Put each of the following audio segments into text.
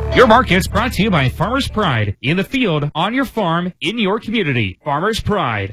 Your market's brought to you by Farmers Pride. In the field, on your farm, in your community. Farmers Pride.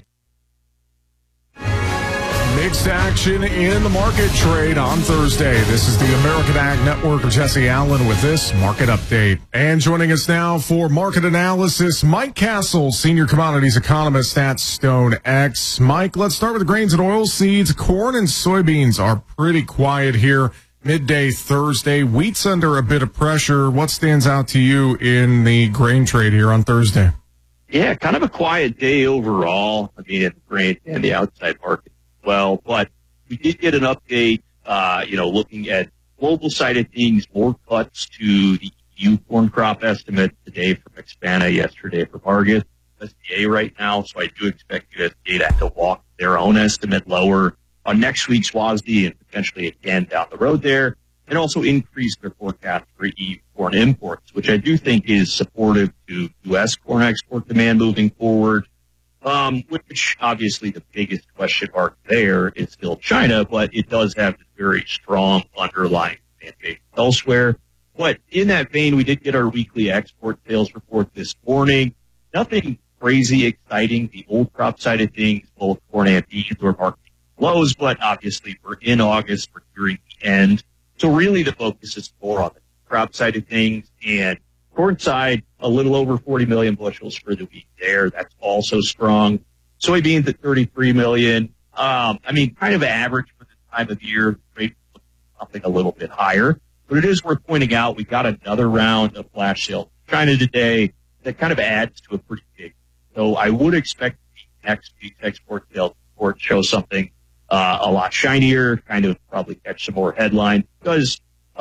Mixed action in the market trade on Thursday. This is the American Ag Network of Jesse Allen with this market update. And joining us now for market analysis, Mike Castle, senior commodities economist at StoneX. Mike, let's start with the grains and oilseeds. Corn and soybeans are pretty quiet here. Midday Thursday. Wheat's under a bit of pressure. What stands out to you in the grain trade here on Thursday? Yeah, kind of a quiet day overall. I mean, in the grain and the outside market as well. But we did get an update, looking at global side of things, more cuts to the EU corn crop estimate today from Expana, yesterday from Argus, USDA right now. So I do expect USDA to walk their own estimate lower on next week's WASDE and potentially again down the road there, and also increase their forecast for EU corn imports, which I do think is supportive to U.S. corn export demand moving forward, which obviously the biggest question mark there is still China, but it does have a very strong underlying demand base elsewhere. But in that vein, we did get our weekly export sales report this morning. Nothing crazy exciting. The old crop side of things, both corn and beans, were marked lows, but obviously we're in August, we're nearing the end. So really the focus is more on the crop side of things, and corn side, a little over 40 million bushels for the week there. That's also strong. Soybeans at 33 million. Kind of average for this time of year. Rate something a little bit higher, but it is worth pointing out we got another round of flash sales in China today that kind of adds to a pretty big. So I would expect the next week's export sales report show something a lot shinier, kind of probably catch some more headlines because,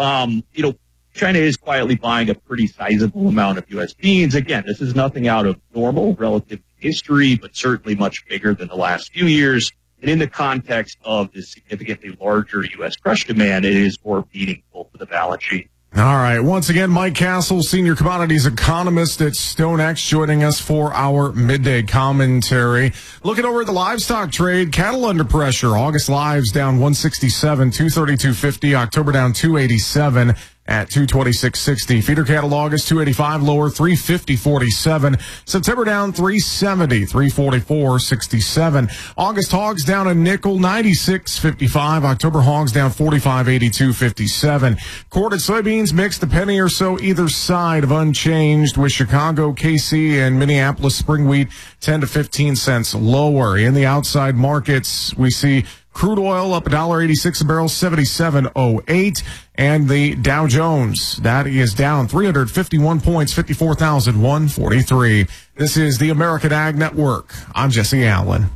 China is quietly buying a pretty sizable amount of U.S. beans. Again, this is nothing out of normal relative to history, but certainly much bigger than the last few years. And in the context of this significantly larger U.S. crush demand, it is more meaningful for the balance sheet. All right. Once again, Mike Castle, senior commodities economist at StoneX, joining us for our midday commentary. Looking over at the livestock trade, cattle under pressure. August lives down 167, 232.50. October down 287 at 226.60. Feeder cattle August 285 lower, 350.47. September down 370, 344.67. August hogs down a nickel, 96.55. October hogs down 45, 82.57. Corn and soybeans mixed a penny or so either side of unchanged, with Chicago, KC, and Minneapolis spring wheat 10 to 15 cents lower. In the outside markets, we see crude oil up $1.86 a barrel, 77.08. And the Dow Jones, that is down 351 points, 54,143. This is the American Ag Network. I'm Jesse Allen.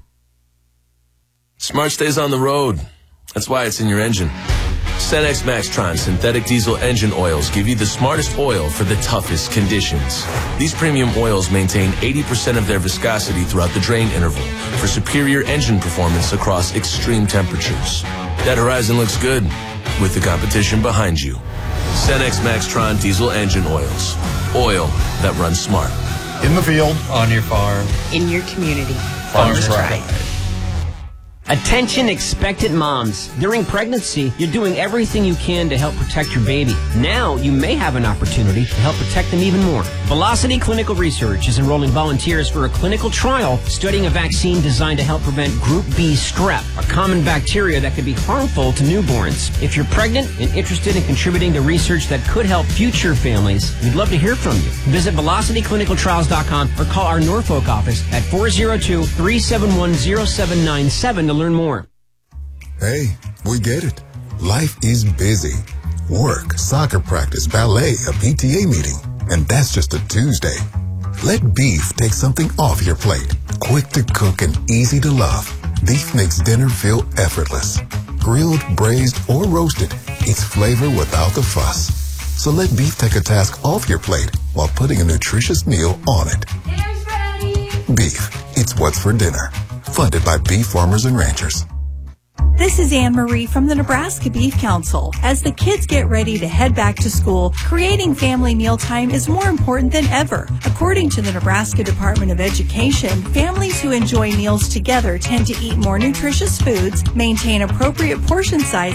Smart stays on the road. That's why it's in your engine. Cenex Maxtron synthetic diesel engine oils give you the smartest oil for the toughest conditions. These premium oils maintain 80% of their viscosity throughout the drain interval for superior engine performance across extreme temperatures. That horizon looks good with the competition behind you. Cenex Maxtron diesel engine oils. Oil that runs smart. In the field, on your farm, in your community. Farmers Pride. Attention expectant moms. During pregnancy, you're doing everything you can to help protect your baby. Now, you may have an opportunity to help protect them even more. Velocity Clinical Research is enrolling volunteers for a clinical trial studying a vaccine designed to help prevent Group B strep, a common bacteria that can be harmful to newborns. If you're pregnant and interested in contributing to research that could help future families, we'd love to hear from you. Visit VelocityClinicalTrials.com or call our Norfolk office at 402-371-0797 to learn more. Hey, we get it. Life is busy. Work, soccer practice, ballet, a PTA meeting. And that's just a Tuesday. Let beef take something off your plate. Quick to cook and easy to love. Beef makes dinner feel effortless. Grilled, braised, or roasted, it's flavor without the fuss. So let beef take a task off your plate while putting a nutritious meal on it. Dinner's ready. Beef, it's what's for dinner. Funded by beef farmers and ranchers. This is Anne Marie from the Nebraska Beef Council. As the kids get ready to head back to school, creating family mealtime is more important than ever. According to the Nebraska Department of Education, families who enjoy meals together tend to eat more nutritious foods, maintain appropriate portion size,